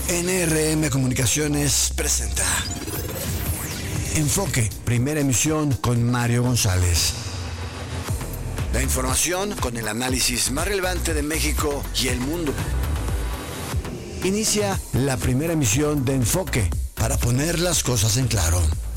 NRM Comunicaciones presenta Enfoque, primera emisión con Mario González. La información con el análisis más relevante de México y el mundo. Inicia la primera emisión de Enfoque para poner las cosas en claro.